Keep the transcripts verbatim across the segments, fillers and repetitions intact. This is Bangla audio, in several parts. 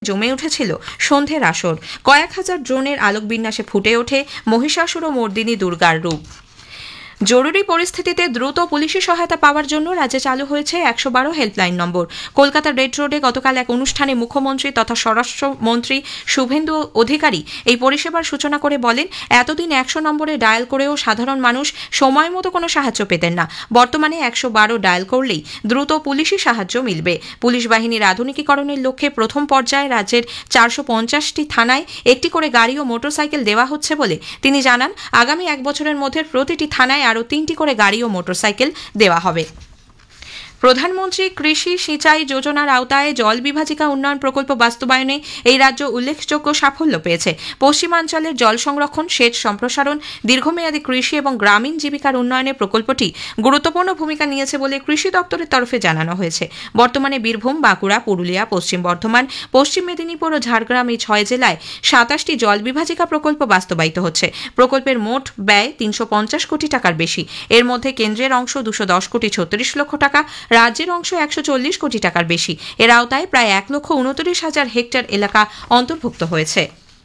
জমে উঠেছিল সন্ধ্যের আসর। কয়েক হাজার ড্রোনের আলোকবিন্যাসে ফুটে ওঠে মহিষাসুর ও মর্দিনী দুর্গার রূপ। জরুরি পরিস্থিতিতে দ্রুত পুলিশি সহায়তা পাওয়ার জন্য রাজ্যে চালু হয়েছে একশো বারো হেল্পলাইন নম্বর। কলকাতার রেড রোডে গতকাল এক অনুষ্ঠানে মুখ্যমন্ত্রী তথা স্বরাষ্ট্রমন্ত্রী শুভেন্দু অধিকারী এই পরিষেবার সূচনা করে বলেন, এতদিন একশো নম্বরে ডায়াল করেও সাধারণ মানুষ সময় মতো কোনো সাহায্য পেতেন না। বর্তমানে একশো বারো ডায়াল করলেই দ্রুত পুলিশি সাহায্য মিলবে। পুলিশ বাহিনীর আধুনিকীকরণের লক্ষ্যে প্রথম পর্যায়ে রাজ্যের চারশো পঞ্চাশটি থানায় একটি করে গাড়ি ও মোটরসাইকেল দেওয়া হচ্ছে বলে তিনি জানান। আগামী এক বছরের মধ্যে প্রতিটি থানায় আরও তিনটি করে গাড়ি ও মোটরসাইকেল দেওয়া হবে। প্রধানমন্ত্রী কৃষি সিঁচাই যোজনার আওতায় জল বিভাজিকা উন্নয়ন প্রকল্প বাস্তবায়নে এই রাজ্য উল্লেখযোগ্য সাফল্য পেয়েছে। পশ্চিমাঞ্চলের জল সংরক্ষণ, সেচ সম্প্রসারণ, দীর্ঘমেয়াদী কৃষি এবং গ্রামীণ জীবিকার উন্নয়নে প্রকল্পটি গুরুত্বপূর্ণ ভূমিকা নিয়েছে বলে কৃষি দপ্তরের তরফে জানানো হয়েছে। বর্তমানে বীরভূম, বাঁকুড়া, পুরুলিয়া, পশ্চিম বর্ধমান, পশ্চিম মেদিনীপুর ও ঝাড়গ্রাম এই ছয় জেলায় সাতাশটি জল বিভাজিকা প্রকল্প বাস্তবায়িত হচ্ছে। প্রকল্পের মোট ব্যয় তিনশো পঞ্চাশ কোটি টাকার বেশি। এর মধ্যে কেন্দ্রের অংশ দুশো দশ কোটি ছত্রিশ লক্ষ টাকা, রাজ্যের অংশ একশো চল্লিশ কোটি টাকার বেশি। এর আওতায় প্রায় এক লক্ষ উনত্রিশ হাজার হেক্টর এলাকা অন্তর্ভুক্ত হয়েছে।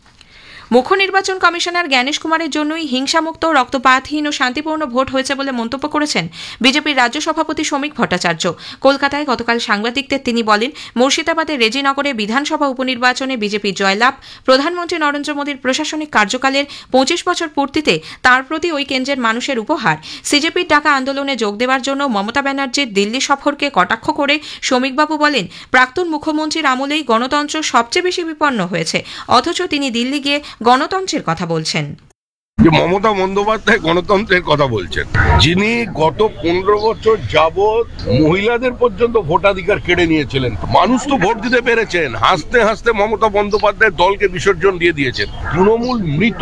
মুখ্য নির্বাচন কমিশনার জ্ঞানেশ কুমারের জন্যই হিংসামুক্ত, রক্তপাতহীন ও শান্তিপূর্ণ ভোট হয়েছে বলে মন্তব্য করেছেন বিজেপির রাজ্য সভাপতি শ্রমিক ভট্টাচার্য। কলকাতায় গতকাল সাংবাদিকদের তিনি বলেন, মুর্শিদাবাদের রেজিনগরে বিধানসভা উপনির্বাচনে বিজেপির জয়লাভ প্রধানমন্ত্রী নরেন্দ্র মোদীর প্রশাসনিক কার্যকালের পঁচিশ বছর পূর্তিতে তাঁর প্রতি ওই কেন্দ্রের মানুষের উপহার। সিজেপির ডাকা আন্দোলনে যোগ দেওয়ার জন্য মমতা ব্যানার্জির দিল্লি সফরকে কটাক্ষ করে শ্রমিকবাবু বলেন, প্রাক্তন মুখ্যমন্ত্রীর আমলেই গণতন্ত্র সবচেয়ে বেশি বিপন্ন হয়েছে, অথচ তিনি দিল্লি গিয়ে গণতন্ত্রের কথা বলছেন। যে মমতা বন্দ্যোপাধ্যায় গণতন্ত্রের কথা বলছেন, যিনি গত পনেরো বছর যাবৎ মহিলাদের পর্যন্ত ভোটাধিকার কেড়ে নিয়েছিলেন। মানুষ তো ভোট দিতে পেরেছেন, হাসতে হাসতে মমতা বন্দ্যোপাধ্যায়ের দলকে বিসর্জন দিয়ে দিয়েছেন। তৃণমূল মৃত।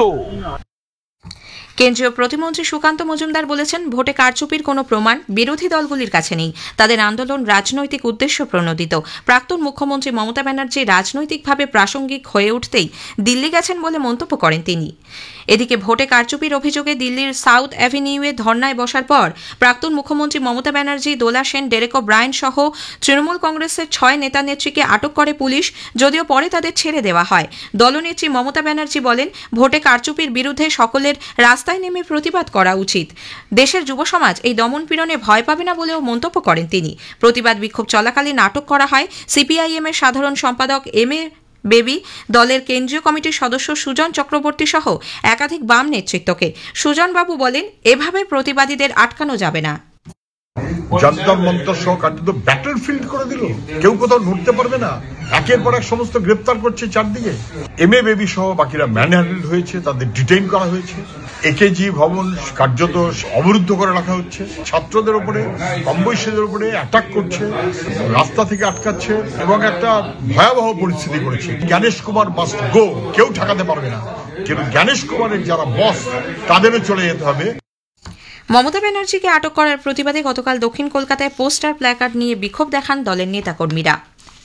কেন্দ্রীয় প্রতিমন্ত্রী সুকান্ত মজুমদার বলেছেন, ভোটে কারচুপির কোনো প্রমাণ বিরোধী দলগুলির কাছে নেই। তাদের আন্দোলন রাজনৈতিক উদ্দেশ্য প্রণোদিত। প্রাক্তন মুখ্যমন্ত্রী মমতা ব্যানার্জি রাজনৈতিকভাবে প্রাসঙ্গিক হয়ে উঠতেই দিল্লি গেছেন বলে মন্তব্য করেন তিনি। এদিকে ভোটে কারচুপির অভিযোগে দিল্লির সাউথ অ্যাভিনিউয়ে ধর্নায় বসার পর প্রাক্তন মুখ্যমন্ত্রী মমতা ব্যানার্জি, দোলা সেন, ডেরেক ব্রায়ান সহ তৃণমূল কংগ্রেসের ছয় নেতা নেত্রীকে আটক করে পুলিশ, যদিও পরে তাদের ছেড়ে দেওয়া হয়। দলনেত্রী মমতা ব্যানার্জি বলেন, ভোটে কারচুপির বিরুদ্ধে সকলের রাস্তায় নেমে প্রতিবাদ করা উচিত। দেশের যুব সমাজ এই দমন পীড়নে ভয় পাবে না বলেও মন্তব্য করেন তিনি। প্রতিবাদ বিক্ষোভ চলাকালীন আটক করা হয় সিপিআইএম এর সাধারণ সম্পাদক এম এ বেবি, দলের কেন্দ্রীয় কমিটির সদস্য সুজন চক্রবর্তী সহ একাধিক বাম নেতৃত্বকে। সুজন বাবু বলেন, এভাবে প্রতিবাদীদের আটকানো যাবে না। যন্তর মন্তর সহ কাটিয়ে তো ব্যাটল ফিল্ড করে দিল, কেউ কোথাও নড়তে পারবে না। একের পর এক সমস্ত গ্রেপ্তার করছে চারদিকে। এম এ বেবি সহ বাকিরা ম্যানহ্যান্ডেল হয়েছে, তাদের ডিটেইন করা হয়েছে। একেজি ভবন কার্যত অবরুদ্ধ করে রাখা হচ্ছে। ছাত্রদের উপরে, কম বয়সীদের উপরে অ্যাটাক করছে, রাস্তা থেকে আটকাচ্ছে এবং একটা ভয়াবহ পরিস্থিতি করেছে। জ্ঞানেশ কুমার মাস্ট গো, কেউ ঠেকাতে পারবে না। কিন্তু জ্ঞানেশ কুমারের যারা বস, তাদেরও চলে যেতে হবে। মমতা ব্যানার্জিকে আটক করার প্রতিবাদে গতকাল দক্ষিণ কলকাতায় পোস্টার, প্ল্যাকার্ড নিয়ে বিক্ষোভ দেখান দলের নেতাকর্মীরা।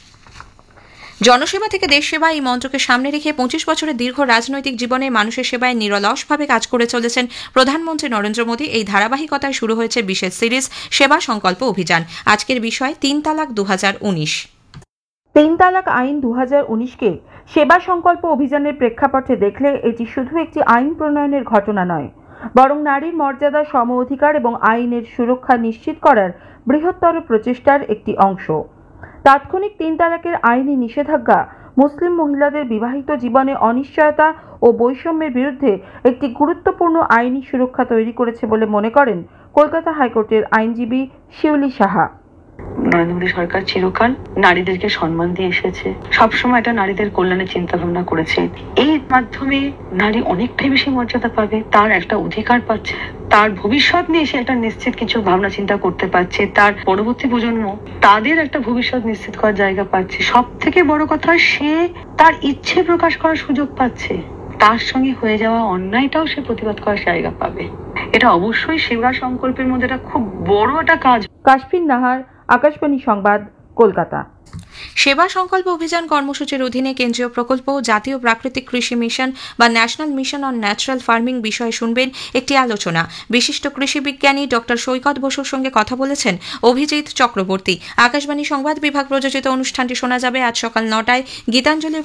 জনসেবা থেকে দেশ সেবা এই মন্ত্রকে সামনে রেখে পঁচিশ বছরের দীর্ঘ রাজনৈতিক জীবনে মানুষের সেবায় নিরলসভাবে কাজ করে চলেছেন প্রধানমন্ত্রী নরেন্দ্র মোদী। এই ধারাবাহিকতায় শুরু হয়েছে বিশেষ সিরিজ সেবা সংকল্প অভিযান। আজকের বিষয় তিন তালাক দু হাজার উনিশ। তিন তালাক আইন দু হাজার উনিশকে সেবা সংকল্প অভিযানের প্রেক্ষাপটে দেখলে এটি শুধু একটি আইন প্রণয়নের ঘটনা নয়, বরং নারীর মর্যাদা, সম অধিকার এবং আইনের সুরক্ষা নিশ্চিত করার বৃহত্তর প্রচেষ্টার একটি অংশ। তাৎক্ষণিক তিন তালাকের আইনি নিষেধাজ্ঞা মুসলিম মহিলাদের বিবাহিত জীবনে অনিশ্চয়তা ও বৈষম্যের বিরুদ্ধে একটি গুরুত্বপূর্ণ আইনি সুরক্ষা তৈরি করেছে বলে মনে করেন কলকাতা হাইকোর্টের আইনজীবী শিউলি সাহা। নরেন্দ্র মোদী সরকার চিরকাল নারীদেরকে সম্মান দিয়ে এসেছে, সবসময় এটা নারীদের কল্যাণে চিন্তা ভাবনা করেছে। এই মাধ্যমে নারী অনেকটাই বেশি মর্যাদা পাবে, তার একটা অধিকার পাচ্ছে, তার ভবিষ্যৎ নিয়ে সে একটা নিশ্চিত কিছু ভাবনা চিন্তা করতে পারছে, তার পরবর্তী প্রজন্ম তাদের একটা ভবিষ্যৎ নিশ্চিত করার জায়গা পাচ্ছে। সব থেকে বড় কথা, সে তার ইচ্ছে প্রকাশ করার সুযোগ পাচ্ছে, তার সঙ্গে হয়ে যাওয়া অন্যায়টাও সে প্রতিবাদ করার জায়গা পাবে। এটা অবশ্যই সেবা সংকল্পের মধ্যে একটা খুব বড় একটা কাজ। কাশফিন নাহার, আকাশবাণী সংবাদ, কলকাতা। সেবা সংকল্প অভিযান কর্মসূচির অধীনে কেন্দ্রীয় প্রকল্প জাতীয় প্রাকৃতিক কৃষি মিশন বা national mission on natural farming বিষয়ে শুনবেন একটি আলোচনা। বিশিষ্ট কৃষি বিজ্ঞানী ডক্টর সৈকত বসুর সঙ্গে কথা বলেছেন অভিজিৎ চক্রবর্তী। আকাশবাণী সংবাদ বিভাগ প্রযোজিত অনুষ্ঠানটি শোনা যাবে আজ সকাল নটায় গীতাঞ্জলির